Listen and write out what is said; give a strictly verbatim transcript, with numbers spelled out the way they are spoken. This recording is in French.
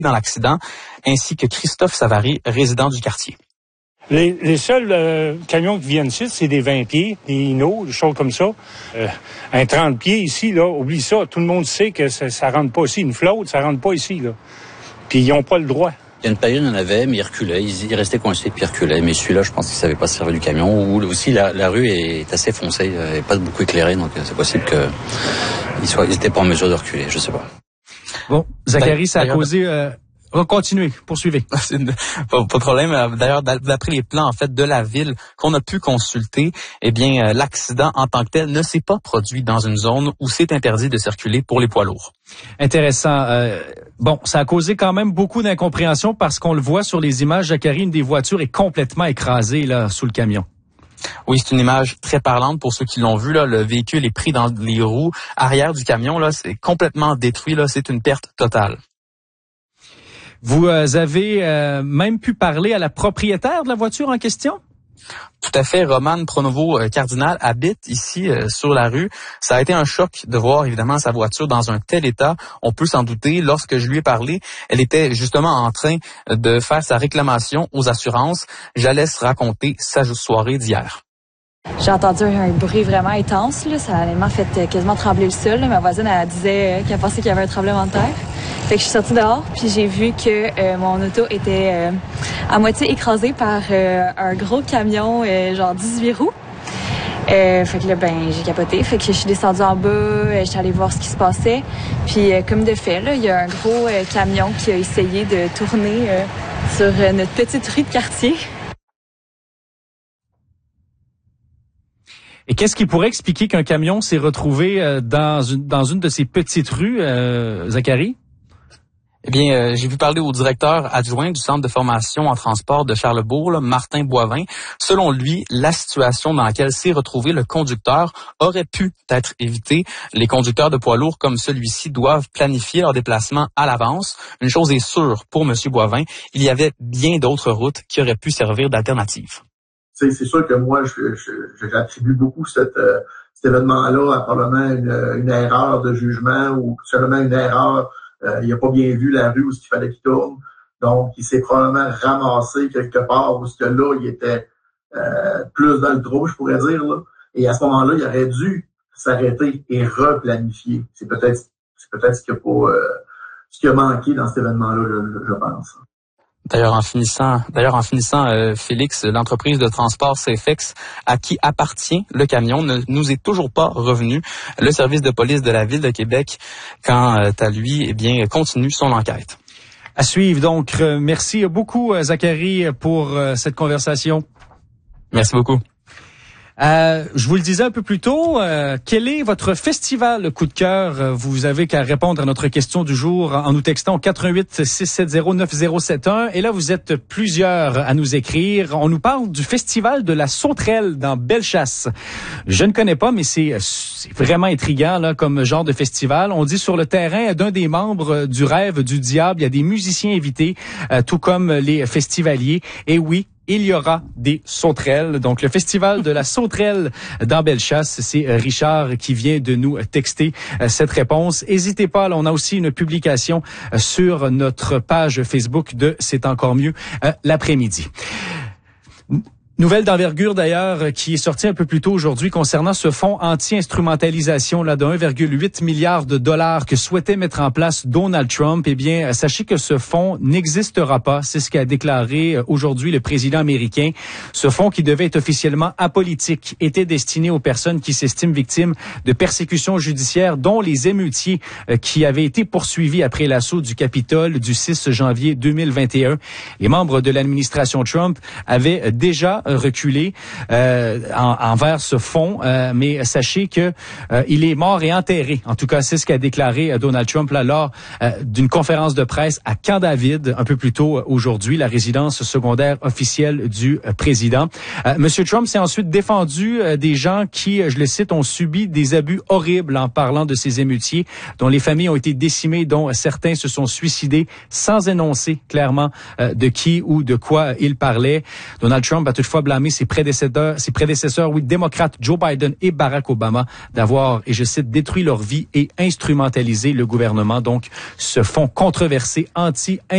dans l'accident, ainsi que Christophe Savary, résident du quartier. Les, les seuls euh, camions qui viennent ici, c'est des vingt pieds, des Hino, des choses comme ça. Euh, un trente pieds ici, là, oublie ça. Tout le monde sait que ça, ça rentre pas ici. Une flotte, ça rentre pas ici, là. Puis ils ont pas le droit. Il y a une période, il y en avait, mais il reculait. Il restait coincé, puis il reculait. Mais celui-là, je pense qu'il savait pas se servir du camion. Ou aussi, la, la rue est assez foncée, elle n'est pas beaucoup éclairée, donc c'est possible qu'il soit, il était pas en mesure de reculer. Je sais pas. Bon, Zachary, ça a causé... Euh... Continuez, poursuivez. pas, pas de problème. D'ailleurs, d'après les plans en fait de la ville qu'on a pu consulter, eh bien, l'accident en tant que tel ne s'est pas produit dans une zone où c'est interdit de circuler pour les poids lourds. Intéressant. Euh, bon, ça a causé quand même beaucoup d'incompréhension parce qu'on le voit sur les images, Zachary, une des voitures est complètement écrasée là sous le camion. Oui, c'est une image très parlante pour ceux qui l'ont vu. Là, le véhicule est pris dans les roues arrière du camion. Là, c'est complètement détruit. Là, c'est une perte totale. Vous avez euh, même pu parler à la propriétaire de la voiture en question? Tout à fait. Romane Pronovo-Cardinal habite ici euh, sur la rue. Ça a été un choc de voir évidemment sa voiture dans un tel état. On peut s'en douter. Lorsque je lui ai parlé, elle était justement en train de faire sa réclamation aux assurances. Je la laisse raconter sa soirée d'hier. J'ai entendu un bruit vraiment intense. Là. Ça a vraiment fait quasiment trembler le sol. Là. Ma voisine, elle disait qu'elle pensait qu'il y avait un tremblement de terre. Fait que je suis sortie dehors, puis j'ai vu que euh, mon auto était euh, à moitié écrasée par euh, un gros camion, euh, genre dix-huit roues. Euh, fait que là, ben, j'ai capoté. Fait que je suis descendue en bas, euh, j'étais allée voir ce qui se passait. Puis euh, comme de fait, là, il y a un gros euh, camion qui a essayé de tourner euh, sur euh, notre petite rue de quartier. Et qu'est-ce qui pourrait expliquer qu'un camion s'est retrouvé euh, dans une dans une de ces petites rues, euh, Zachary? Eh bien, euh, j'ai vu parler au directeur adjoint du centre de formation en transport de Charlesbourg, là, Martin Boivin. Selon lui, la situation dans laquelle s'est retrouvé le conducteur aurait pu être évitée. Les conducteurs de poids lourds comme celui-ci doivent planifier leur déplacement à l'avance. Une chose est sûre pour M. Boivin, il y avait bien d'autres routes qui auraient pu servir d'alternative. C'est sûr que moi, je, je, j'attribue beaucoup cette, euh, cet événement-là à probablement une, une erreur de jugement ou seulement une erreur. Euh, il n'a pas bien vu la rue où il fallait qu'il tourne. Donc, il s'est probablement ramassé quelque part où ce là, il était euh, plus dans le trou, je pourrais dire. Là. Et à ce moment-là, il aurait dû s'arrêter et replanifier. C'est peut-être c'est peut-être ce qui a pas euh, ce qui a manqué dans cet événement-là, je, je pense. D'ailleurs, en finissant, d'ailleurs en finissant, euh, Félix, l'entreprise de transport C F X à qui appartient le camion ne nous est toujours pas revenu. Le service de police de la ville de Québec, quant à lui, eh bien, continue son enquête. À suivre. Donc, euh, merci beaucoup, Zachary, pour euh, cette conversation. Merci beaucoup. Euh, je vous le disais un peu plus tôt, euh, quel est votre festival coup de cœur? Vous avez qu'à répondre à notre question du jour en nous textant quatre un huit six sept zéro neuf zéro sept un. Et là, vous êtes plusieurs à nous écrire. On nous parle du festival de la Sauterelle dans Bellechasse. Je ne connais pas, mais c'est, c'est vraiment intriguant là, comme genre de festival. On dit sur le terrain d'un des membres du Rêve du Diable, il y a des musiciens invités, euh, tout comme les festivaliers. Et oui, il y aura des sauterelles. Donc, le festival de la sauterelle dans Bellechasse, c'est Richard qui vient de nous texter cette réponse. N'hésitez pas, là, on a aussi une publication sur notre page Facebook de C'est encore mieux l'après-midi. Nouvelle d'envergure d'ailleurs qui est sortie un peu plus tôt aujourd'hui concernant ce fonds anti-instrumentalisation là de un virgule huit milliard de dollars que souhaitait mettre en place Donald Trump. Eh bien, sachez que ce fonds n'existera pas. C'est ce qu'a déclaré aujourd'hui le président américain. Ce fonds qui devait être officiellement apolitique était destiné aux personnes qui s'estiment victimes de persécutions judiciaires, dont les émeutiers qui avaient été poursuivis après l'assaut du Capitole du six janvier deux mille vingt et un. Les membres de l'administration Trump avaient déjà reculé euh, en, envers ce fonds, euh, mais sachez que euh, il est mort et enterré. En tout cas, c'est ce qu'a déclaré Donald Trump là, lors euh, d'une conférence de presse à Camp David un peu plus tôt aujourd'hui, la résidence secondaire officielle du euh, président. Euh, Monsieur Trump s'est ensuite défendu euh, des gens qui, je le cite, ont subi des abus horribles en parlant de ces émeutiers, dont les familles ont été décimées, dont certains se sont suicidés sans énoncer clairement euh, de qui ou de quoi il parlait. Donald Trump a toutefois blâmer ses prédécesseurs, ses prédécesseurs, oui, démocrates, Joe Biden et Barack Obama, d'avoir, et je cite, détruit leur vie et instrumentalisé le gouvernement. Donc, ce fonds controversé anti